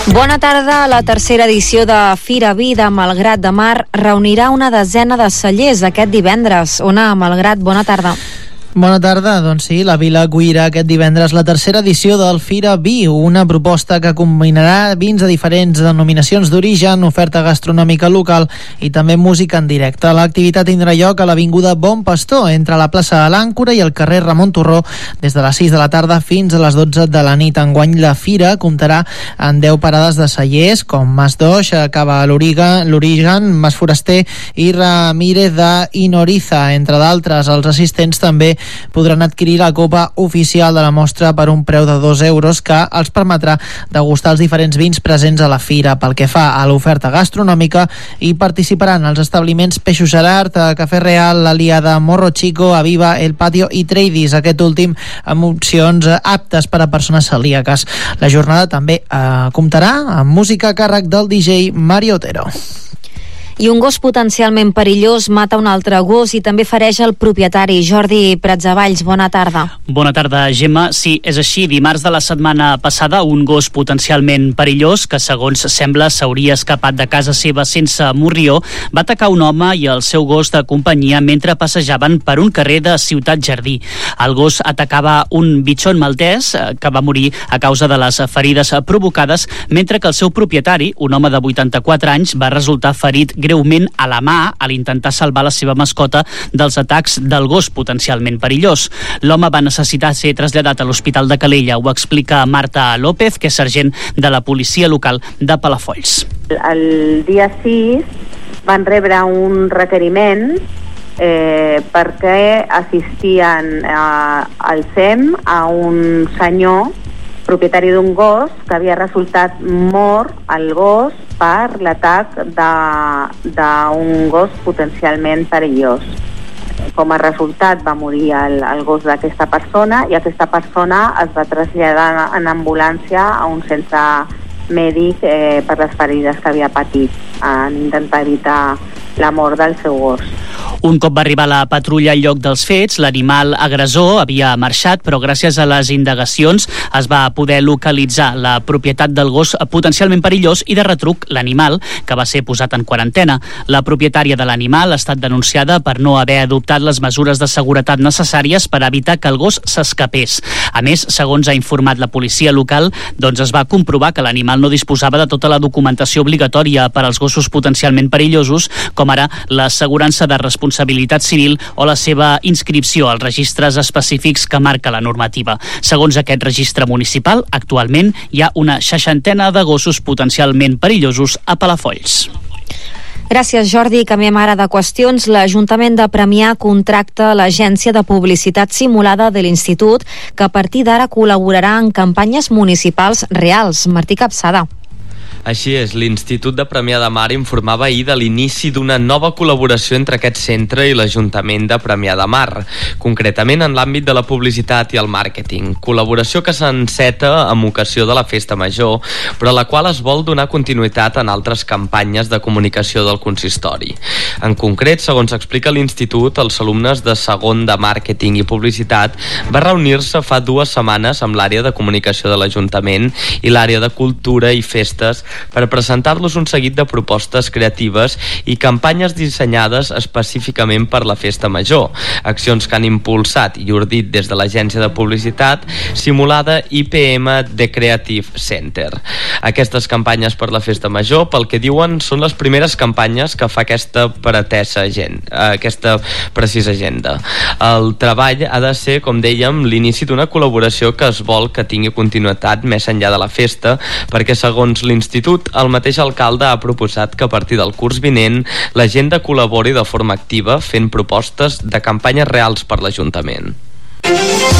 Bona tarda. La tercera edició de Fira Vi de Malgrat de Mar reunirà una desena de cellers aquest divendres. Ona Malgrat, bona tarda. Bona tarda. Doncs sí, la Vila acollirà aquest divendres la tercera edició del Fira Vi, una proposta que combinarà vins de diferents denominacions d'origen, oferta gastronòmica local i també música en directe. L'activitat tindrà lloc a l'Avinguda Bon Pastor, entre la plaça de l'Àncora i el carrer Ramon Turró, des de les 6 de la tarda fins a les 12 de la nit. Enguany la fira comptarà amb 10 parades de cellers, com Mas Doix, Cava l'Origen, Mas Foraster i Ramírez de Inoriza, entre d'altres. Els assistents també podran adquirir la copa oficial de la mostra per un preu de 2 euros que els permetrà degustar els diferents vins presents a la fira. Pel que fa a l'oferta gastronòmica, hi participaran els establiments Peixos Gerard, Cafè Real, l'Aliada, Morro Chico, Aviva, El Patio i Tradis, aquest últim amb opcions aptes per a persones celíaques. La jornada també comptarà amb música a càrrec del DJ Mario Otero. I un gos potencialment perillós mata un altre gos i també fereix el propietari. Jordi Pratsavalls, bona tarda. Bona tarda, Gemma. Sí, és així. Dimarts de la setmana passada, un gos potencialment perillós, que segons sembla s'hauria escapat de casa seva sense morrió, va atacar un home i el seu gos de companyia mentre passejaven per un carrer de Ciutat Jardí. El gos atacava un bitxon maltès que va morir a causa de les ferides provocades, mentre que el seu propietari, un home de 84 anys, va resultar ferit greument a la mà a l'intentar salvar la seva mascota dels atacs del gos potencialment perillós. L'home va necessitar ser traslladat a l'Hospital de Calella. Ho explica Marta López, que és sergent de la policia local de Palafolls. El dia 6 van rebre un requeriment perquè assistien al SEM a un senyor propietari d'un gos que havia resultat mort el gos per l'atac d'un gos potencialment perillós. Com a resultat va morir el gos d'aquesta persona i aquesta persona es va traslladar en ambulància a un centre mèdic per les ferides que havia patit en intentar evitar la mort del seu gos. Un cop va arribar la patrulla al lloc dels fets, l'animal agressor havia marxat, però gràcies a les indagacions es va poder localitzar la propietat del gos potencialment perillós i de retruc l'animal, que va ser posat en quarantena. La propietària de l'animal ha estat denunciada per no haver adoptat les mesures de seguretat necessàries per evitar que el gos s'escapés. A més, segons ha informat la policia local, es va comprovar que l'animal no disposava de tota la documentació obligatòria per als gossos potencialment perillosos, com ara l'assegurança de responsabilitat civil o la seva inscripció als registres específics que marca la normativa. Segons aquest registre municipal, actualment hi ha una 60 de gossos potencialment perillosos a Palafolls. Gràcies, Jordi. Canviem ara de qüestions. L'Ajuntament de Premià contracta l'Agència de Publicitat Simulada de l'Institut, que a partir d'ara col·laborarà en campanyes municipals reals. Martí Capçada. Així és, l'Institut de Premià de Mar informava ahir de l'inici d'una nova col·laboració entre aquest centre i l'Ajuntament de Premià de Mar, concretament en l'àmbit de la publicitat i el màrqueting. Col·laboració que s'enceta amb ocasió de la Festa Major, però a la qual es vol donar continuïtat en altres campanyes de comunicació del consistori. En concret, segons explica l'Institut, els alumnes de segon de màrqueting i publicitat va reunir-se fa 2 setmanes amb l'àrea de comunicació de l'Ajuntament i l'àrea de cultura i festes per presentar-los un seguit de propostes creatives i campanyes dissenyades específicament per la Festa Major, accions que han impulsat i ordit des de l'agència de publicitat simulada IPM The Creative Center. Aquestes campanyes per la Festa Major, pel que diuen, són les primeres campanyes que fa aquesta precisa agenda. El treball ha de ser, com dèiem, l'inici d'una col·laboració que es vol que tingui continuïtat més enllà de la festa, perquè segons l'Institut, el mateix alcalde ha proposat que a partir del curs vinent l'agenda col·labori de forma activa fent propostes de campanyes reals per l'Ajuntament.